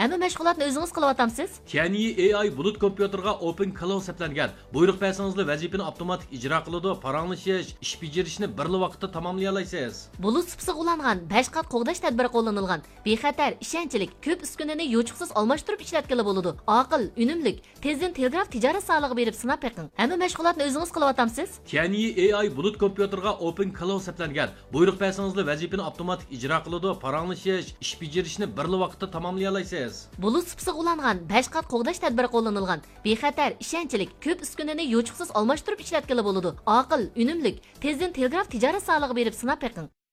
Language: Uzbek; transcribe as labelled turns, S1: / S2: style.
S1: Hamma mashg'ulotni o'zingiz qilyapsiz?
S2: Kenyi AI bulut kompyuterga Open Cloud seplangan. Buyruq bersangiz vazifani avtomatik ijro qiladi, paranglish, ish bajarishni bir vaqtda tamomlay olasiz.
S1: Bulut sipsiga ulangan 5 qat qo'g'dash tadbiri qo'llanilgan. Bexatar, ishonchlik, ko'p uskunani yo'chiqsiz almashtirib ishlatgili bo'ladi. Aql, unumlik, tezdan telegraf tijorat solig'i berib sinab beqing. Hamma mashg'ulotni o'zingiz qilyapsiz?
S2: Kenyi AI bulut kompyuterga Open Cloud seplangan. Buyruq bersangiz vazifani avtomatik ijro qiladi, paranglish, ish bajarishni bir vaqtda tamomlay olasiz.
S1: Bulut sipsiga ulangan 5 qat qo'g'dash tadbiri qo'llanilgan. Bexatar, ishonchlik, ko'p uskunani yo'chiqsiz almashtirib ishlatgili bo'ladi. Aql, unumlik, tezdan telegraf tijorat solig'i berib sinab beqing.